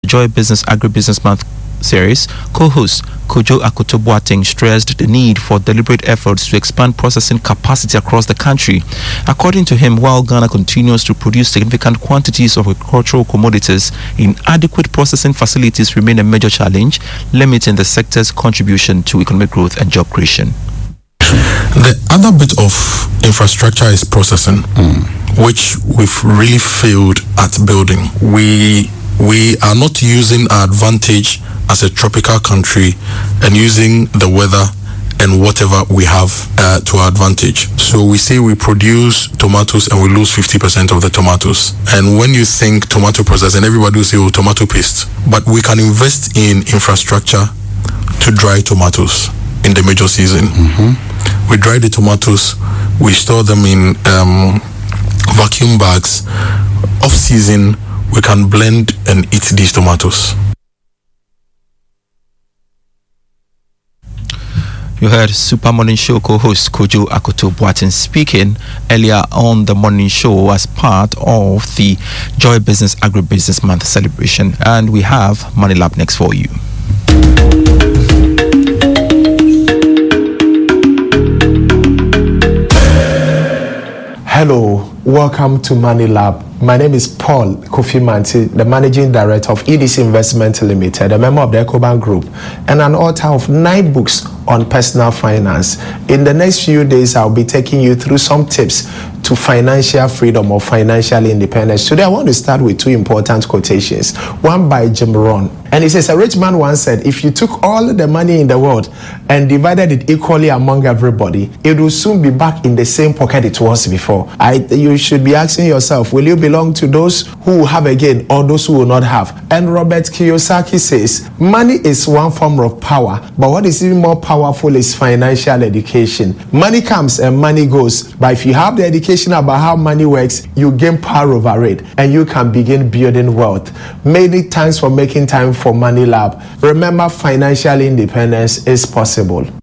Joy Business Agribusiness Month series, co-host Kojo Akoto-Boateng stressed the need for deliberate efforts to expand processing capacity across the country. According to him, while Ghana continues to produce significant quantities of agricultural commodities, inadequate processing facilities remain a major challenge, limiting the sector's contribution to economic growth and job creation. The other bit of infrastructure is processing, which we've really failed at building. We are not using our advantage as a tropical country and using the weather and whatever we have to our advantage. So we say we produce tomatoes and we lose 50% of the tomatoes. And when you think tomato processing, everybody will say, oh, tomato paste. But we can invest in infrastructure to dry tomatoes in the major season. We dry the tomatoes, we store them in vacuum bags. Off season, we can blend and eat these tomatoes. You heard Super Morning Show co-host Kojo Akoto-Boateng speaking earlier on the morning show as part of the Joy Business Agribusiness Month celebration. And we have Money Lab next for you. Hello, welcome to Money Lab. My name is Paul Kofi Manti, the Managing Director of EDC Investment Limited, a member of the Ecobank Group, and an author of 9 books on personal finance. In the next few days, I'll be taking you through some tips to financial freedom or financial independence. Today, I want to start with 2 important quotations. One by Jim Rohn. And he says, a rich man once said, if you took all the money in the world and divided it equally among everybody, it will soon be back in the same pocket it was before. You should be asking yourself, will you belong to those who will have again or those who will not have? And Robert Kiyosaki says, money is one form of power, but what is even more powerful is financial education. Money comes and money goes, but if you have the education about how money works, you gain power over it and you can begin building wealth. Many thanks for making time for Money Lab. Remember, financial independence is possible.